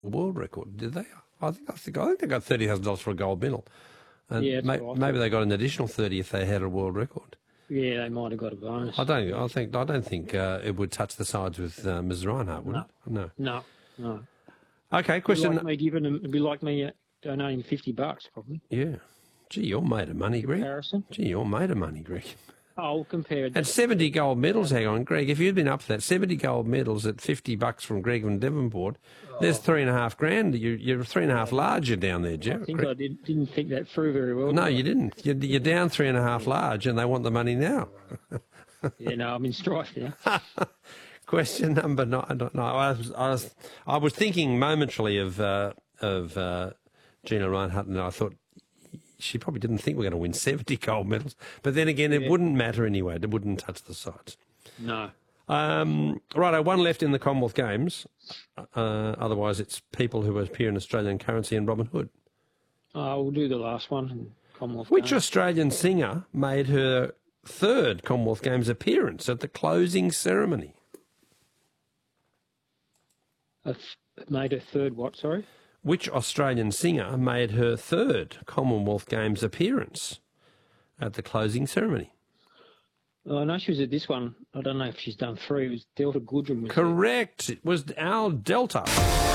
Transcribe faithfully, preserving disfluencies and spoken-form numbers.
world record, did they? I think I think I think they got thirty thousand dollars for a gold medal, and Yeah, that's may, right. maybe they got an additional thirty if they had a world record. Yeah, they might have got a bonus. I don't. I think. I don't think uh, it would touch the sides with uh, Miz Reinhardt, would No. it? No. No, no. Okay. It'd be Question. like me giving them, it'd be like me uh, donating fifty bucks, probably. Yeah. Gee, you're made of money, Greg. Comparison. Gee, you're made of money, Greg. Oh, compared. And seventy gold medals, hang on, Greg, if you'd been up for that, seventy gold medals at fifty bucks from Greg from Devonport, there's three and a half grand. You, you're three and a half larger down there, Jeff. I think I did, didn't think that through very well. No, did I? you didn't. You're, you're down three and a half large and they want the money now. Yeah, no, I'm in strife now. Question number nine. No, I was, I was, I was thinking momentarily of, uh, of uh, Gina Reinhardt, and I thought, she probably didn't think we were going to win seventy gold medals. But then again, it Yeah. wouldn't matter anyway. It wouldn't touch the sides. No. Um, righto, one left in the Commonwealth Games. Uh, otherwise, it's people who appear in Australian currency and Robin Hood. Uh, we'll do the last one. in Commonwealth Which Games. Australian singer made her third Commonwealth Games appearance at the closing ceremony? A th- made a third what, sorry? Which Australian singer made her third Commonwealth Games appearance at the closing ceremony? Oh, I know she was at this one. I don't know if she's done three. It was Delta Goodrum. Was there. Correct. It was Al Delta.